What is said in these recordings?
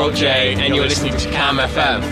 LJ, and you're listening to Cam FM.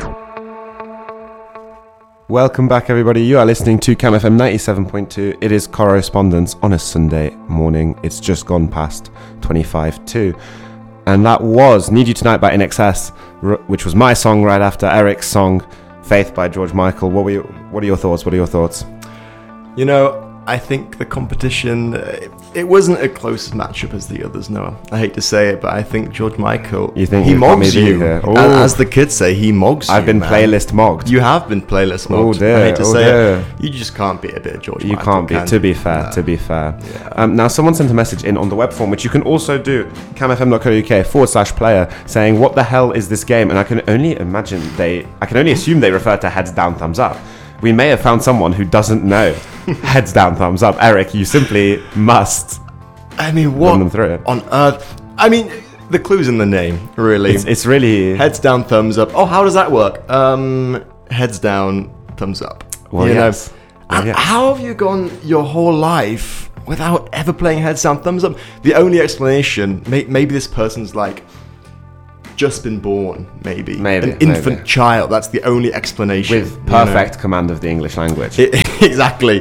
Welcome back, everybody. You are listening to Cam FM 97.2. It is Correspondence on a Sunday morning. It's just gone past 25 and that was Need You Tonight by INXS, which was my song right after Eric's song Faith by George Michael. What are your thoughts? You know, I think the competition, it wasn't a close matchup as the others, Noah. I hate to say it, but I think George Michael, he mogs you. As the kids say, he mogs you. I've been playlist mogged. You have been playlist mogged. Oh dear, I hate to say it. You just can't beat a bit of George Michael. You can't beat, to be fair. Yeah. Now, someone sent a message in on the web form, which you can also do, camfm.co.uk/player, saying, what the hell is this game? And I can only assume they refer to heads down, thumbs up. We may have found someone who doesn't know heads down, thumbs up. Eric, you simply must. I mean, what run them through it. On earth? I mean, the clue's in the name, really. It's really heads down, thumbs up. Oh, how does that work? Heads down, thumbs up. Well, yes. How have you gone your whole life without ever playing heads down, thumbs up? The only explanation, maybe this person's like just been born, maybe an infant child. That's the only explanation. With perfect command of the English language. Exactly.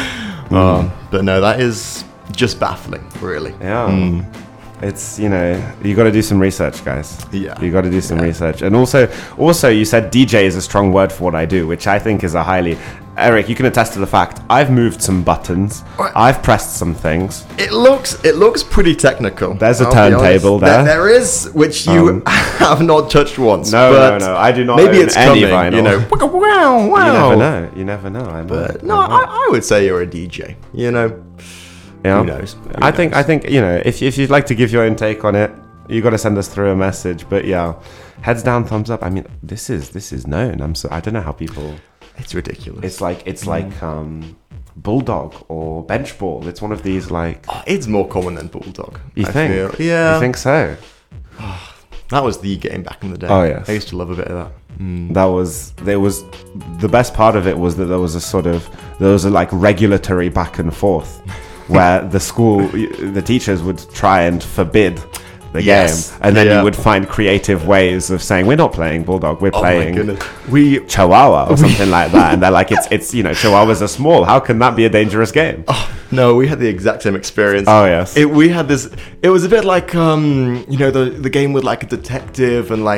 But no, that is just baffling, really. Yeah. It's, you got to do some research, guys. Yeah. You got to do some research. And also you said DJ is a strong word for what I do, which I think is a highly... Eric, you can attest to the fact I've moved some buttons. I've pressed some things. It looks pretty technical. There's a turntable there. There is, which you have not touched once. No. I do not. Maybe own it's any coming. vinyl. Wow. You never know. I would say you're a DJ. Yeah. Who knows? I think if you'd like to give your own take on it, you got to send us through a message. But yeah, heads down, thumbs up. I mean, this is known. I don't know how people. It's ridiculous. It's like bulldog or bench ball. It's one of these like. It's more common than bulldog. You think? Yeah. You think so? That was the game back in the day. Oh yes. I used to love a bit of that. There was the best part of it was that there was a like regulatory back and forth where the teachers would try and forbid the game, and then you would find creative ways of saying, we're not playing bulldog, we're playing chihuahua or something like that, and they're like, it's chihuahuas are small, how can that be a dangerous game? No, we had the exact same experience. Oh yes. We had this. It was a bit like the game with like a detective and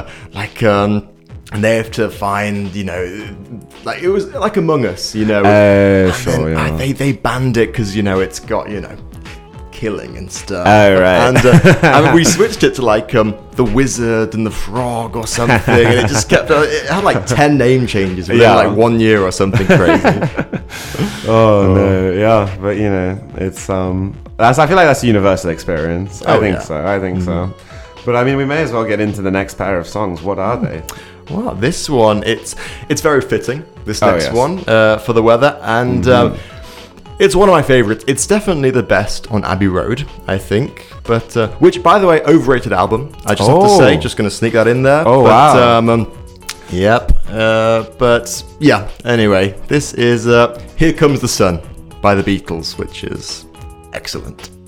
and they have to find, like it was like Among Us, Sure, yeah. They banned it because it's got killing and stuff. Oh right. And we switched it to like the Wizard and the Frog or something, and it just kept. It had like 10 name changes within like 1 year or something crazy. No, yeah, but it's I feel like that's a universal experience. I think so. But I mean, we may as well get into the next pair of songs. What are they? Well, this one, it's very fitting. This next one for the weather, and it's one of my favorites. It's definitely the best on Abbey Road, I think. But which, by the way, overrated album. I just have to say, just going to sneak that in there. Wow. Yep. But yeah. Anyway, this is "Here Comes the Sun" by the Beatles, which is excellent.